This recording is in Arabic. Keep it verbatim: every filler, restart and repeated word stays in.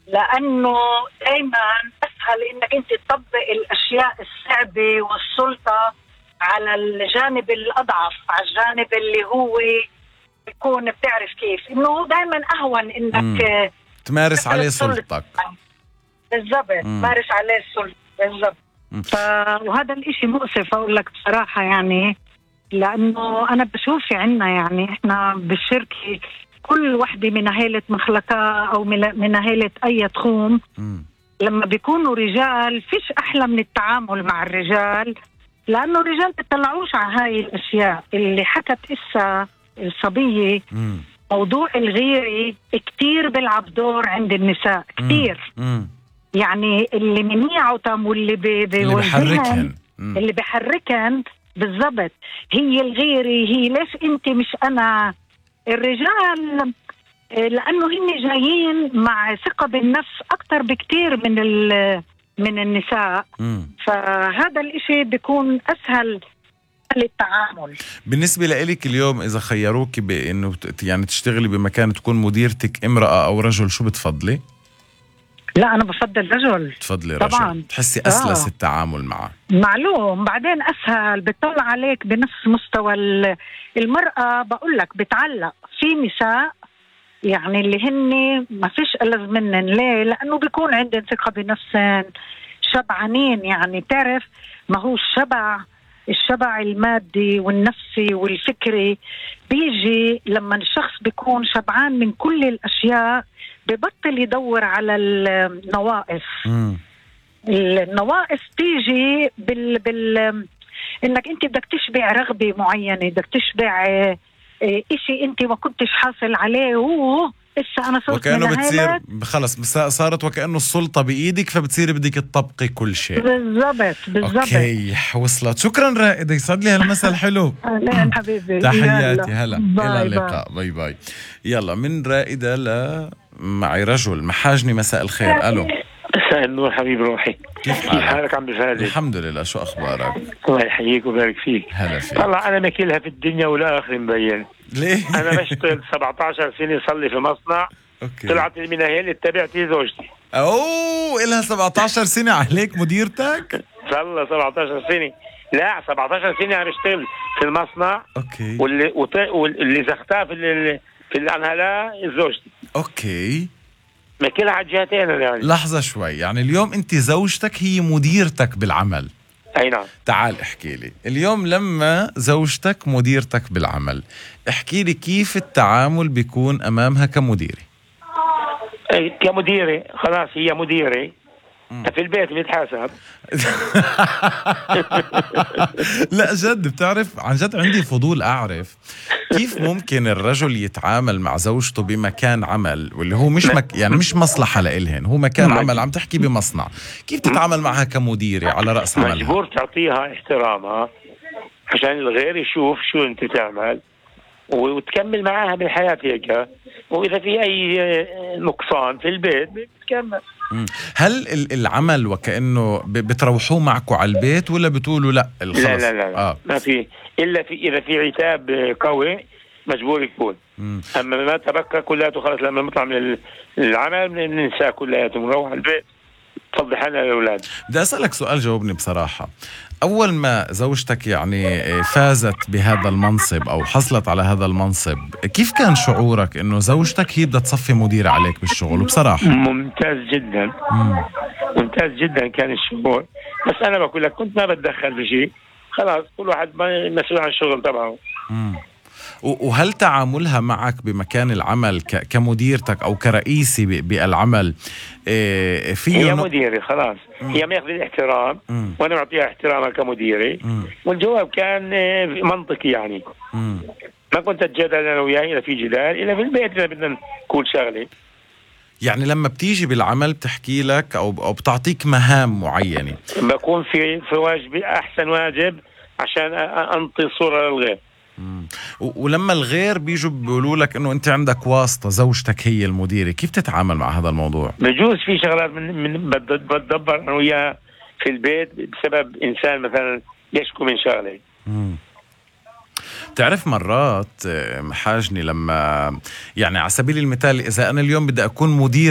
لأنه دايما أسهل إنك أنت تطبق الأشياء الصعبة والسلطة على الجانب الأضعف، على الجانب اللي هو يكون بتعرف كيف إنه دايما أهون إنك مم. تمارس عليه سلطتك. بالضبط، تمارس عليه السلطة بالضبط. ف... وهذا الإشي مؤسف أقول لك بصراحة، يعني لأنه أنا بشوف عنا يعني إحنا بالشركة كل وحدة من عائلة مخلقة أو من عائلة أي تخوم لما بيكونوا رجال فيش أحلى من التعامل مع الرجال، لأنه الرجال بيطلعوش على هاي الأشياء اللي حكت إسا الصبية. مم. موضوع الغيرة كتير بيلعب دور عند النساء كتير. مم. يعني اللي منيعتهم واللي بي اللي بحركن اللي بحركن بالضبط هي الغيرة. هي ليش أنت مش أنا؟ الرجال لأنه هن جايين مع ثقة بالنفس أكتر بكتير من من النساء. مم. فهذا الإشي بيكون أسهل للتعامل. بالنسبة لإلك اليوم إذا خيروك بأنه يعني تشتغلي بمكان تكون مديرتك امرأة أو رجل، شو بتفضلي؟ لا أنا بفضل رجل. تفضلي رجل طبعا. تحسي أسلس آه. التعامل معه معلوم، بعدين أسهل، بتطلع عليك بنفس مستوى المرأة. بقول لك بتعلق في نساء يعني اللي هن ما فيش ألذ منن. ليه؟ لأنه بيكون عندهم ثقة بنفسهم، شبعانين. يعني تعرف ما هو الشبع، الشبع المادي والنفسي والفكري بيجي لما الشخص بيكون شبعان من كل الأشياء، ببطل يدور على النواقص. مم. النواقص تيجي بال, بال... إنك أنت بدك تشبع رغبة معينة، بدك تشبع إشي أنت ما كنتش حاصل عليه. هو إسا أنا صرت وكأنه بتصير خلص صارت وكأنه السلطة بإيدك، فبتصير بدك تطبقي كل شيء. بالضبط بالضبط. أوكي وصلت. شكرا رائدة، يسعد لي هالمساء الحلو. أهلا حبيبي، تحياتي. هلا إلى اللقاء. باي باي. يلا من رائدة ل معي رجل محاجني. مساء الخير. ألو. مساء النور حبيب روحي، كيف حالك؟ حالك عم بفادي؟ الحمد لله. شو أخبارك؟ الله يحييك ويبارك فيك. هلا فيك. طلع أنا ماكلها في الدنيا ولا آخر مبين. ليه؟ أنا بشتغل سبعة عشر سنة صلي في مصنع. أوكي. طلعت من هيل تبعتي زوجتي. أوه إلها سبعة عشر سنة عليك مديرتك؟ صلى سبعة عشر سنة. لا سبعة عشر سنة عم بشتغل في المصنع. أوكي. واللي وط... واللي زختها في ال... في العنهلا زوجتي. أوكي. ما كلها على جهتين يعني. لحظة شوي، يعني اليوم أنت زوجتك هي مديرتك بالعمل؟ أي نعم. تعال احكي لي اليوم لما زوجتك مديرتك بالعمل، احكي لي كيف التعامل بيكون أمامها كمديرة؟ كمديرة خلاص هي مديرة. في البيت بيتحاسب. لا جد، بتعرف عن جد عندي فضول أعرف كيف ممكن الرجل يتعامل مع زوجته بمكان عمل واللي هو مش مك... يعني مش مصلحة لإلهن، هو مكان عمل، عم تحكي بمصنع، كيف تتعامل معها كمديرة على رأس عملها؟ مجبور تعطيها احترامها عشان الغير يشوف شو انت تعمل وتكمل معاها بالحياة هيك، وإذا في أي نقصان في البيت بتكمل. هل العمل وكأنه بتروحوه معكم على البيت ولا بتقولوا لا الخلص؟ لا لا لا, لا. آه. ما في إلا في إذا في عتاب قوي مجبور يكون. مم. أما ما تبقى كلياته خلص لما نطلع من العمل ننسى كلياته ونروح على البيت. تفضل حالنا يا أولاد. بدي أسألك سؤال جاوبني بصراحة. أول ما زوجتك يعني فازت بهذا المنصب أو حصلت على هذا المنصب، كيف كان شعورك إنه زوجتك هي بدها تصفي مديرة عليك بالشغل؟ وبصراحة ممتاز جدا. مم. ممتاز جدا كان الشعور، بس أنا بقول لك كنت ما بتدخل في شيء، خلاص كل واحد مسؤول عن الشغل تبعه. مم. وهل تعاملها معك بمكان العمل كمديرتك أو كرئيسي بالعمل فيه؟ هي مديري خلاص. مم. هي ما ياخذ الاحترام. مم. وأنا معطيها احترامها كمديري. مم. والجواب كان منطقي يعني. مم. ما كنت أتجادل أنا وياه إذا في جدال، إلا في البيت إذا بدنا نقول شغلة. يعني لما بتيجي بالعمل بتحكي لك أو أو بتعطيك مهام معينة؟ بكون في في واجب أحسن واجب عشان أنطي صورة للغير. مم. ولما الغير بيجوا بيقولوا لك انه انت عندك واسطة، زوجتك هي المديرة، كيف تتعامل مع هذا الموضوع؟ بجوز في شغلات من من بتدبر انا وياها في البيت بسبب انسان مثلا يشكو من شغله. مم. تعرف مرات محاجني لما يعني على سبيل المثال اذا انا اليوم بدي اكون مدير